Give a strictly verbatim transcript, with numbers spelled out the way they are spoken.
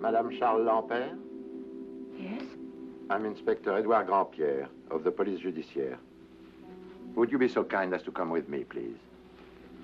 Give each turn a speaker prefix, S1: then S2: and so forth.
S1: Madame Charles Lampert?
S2: Yes?
S1: I'm Inspector Edouard Grandpierre of the police judiciaire. Would you be so kind as to come with me, please?